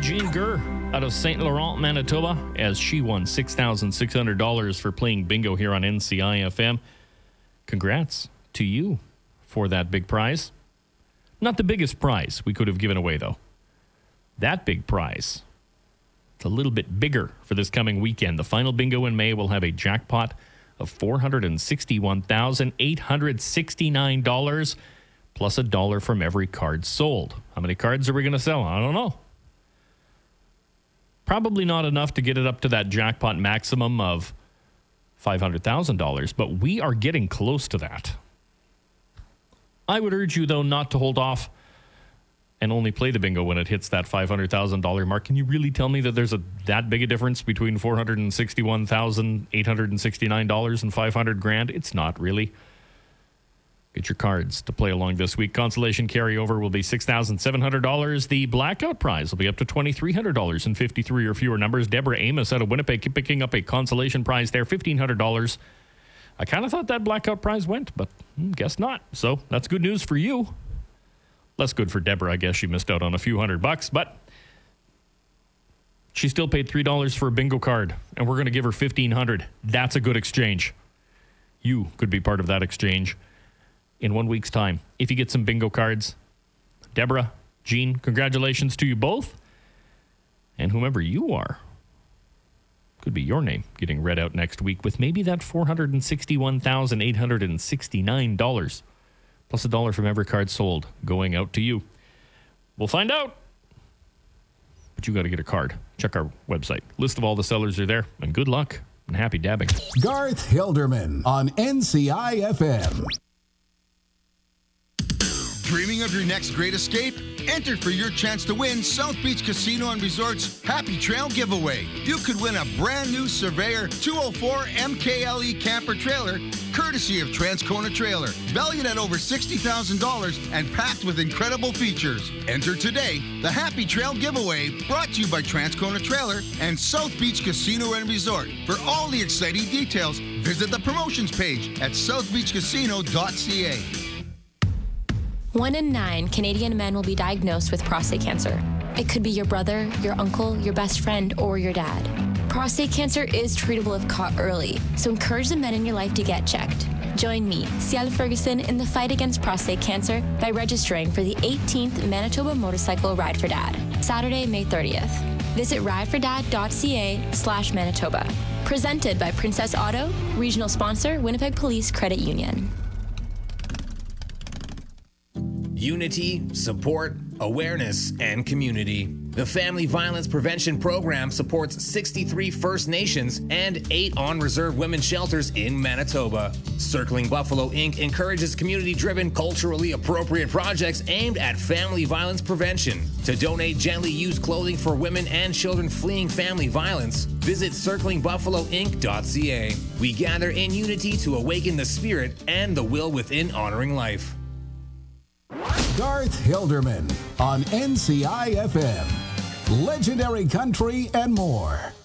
Jean Gurr out of St. Laurent, Manitoba, as she won $6,600 for playing bingo here on NCI-FM. Congrats to you for that big prize. Not the biggest prize we could have given away, though. That big prize, it's a little bit bigger for this coming weekend. The final bingo in May will have a jackpot of $461,869 plus $1 from every card sold. How many cards are we going to sell? I don't know. Probably not enough to get it up to that jackpot maximum of $500,000, but we are getting close to that. I would urge you, though, not to hold off and only play the bingo when it hits that $500,000 mark. Can you really tell me that there's that big a difference between $461,869 and $500,000? It's not really. Get your cards to play along this week. Consolation carryover will be $6,700. The blackout prize will be up to $2,300 in 53 or fewer numbers. Deborah Amos out of Winnipeg picking up a consolation prize there, $1,500. I kind of thought that blackout prize went, but guess not. So that's good news for you. Less good for Deborah. I guess she missed out on a few $100, but she still paid $3 for a bingo card, and we're going to give her $1,500. That's a good exchange. You could be part of that exchange in 1 week's time if you get some bingo cards. Deborah, Jean, congratulations to you both. And whomever you are, could be your name getting read out next week with maybe that $461,869 plus $1 from every card sold going out to you. We'll find out. But you got to get a card. Check our website. List of all the sellers are there. And good luck and happy dabbing. Garth Hilderman on NCI-FM. Dreaming of your next great escape? Enter for your chance to win South Beach Casino and Resort's Happy Trail Giveaway. You could win a brand new Surveyor 204 MKLE camper trailer, courtesy of Transcona Trailer, valued at over $60,000 and packed with incredible features. Enter today. The Happy Trail Giveaway, brought to you by Transcona Trailer and South Beach Casino and Resort. For all the exciting details, visit the promotions page at southbeachcasino.ca. 1 in 9 Canadian men will be diagnosed with prostate cancer. It could be your brother, your uncle, your best friend, or your dad. Prostate cancer is treatable if caught early, so encourage the men in your life to get checked. Join me, Ciel Ferguson, in the fight against prostate cancer by registering for the 18th Manitoba Motorcycle Ride for Dad, Saturday, May 30th. Visit ridefordad.ca/Manitoba. Presented by Princess Auto, regional sponsor, Winnipeg Police Credit Union. Unity, support, awareness, and community. The Family Violence Prevention Program supports 63 First Nations and 8 on-reserve women's shelters in Manitoba. Circling Buffalo Inc. encourages community-driven, culturally appropriate projects aimed at family violence prevention. To donate gently used clothing for women and children fleeing family violence, visit circlingbuffaloinc.ca. We gather in unity to awaken the spirit and the will within honoring life. Garth Hilderman on NCI-FM. Legendary country and more.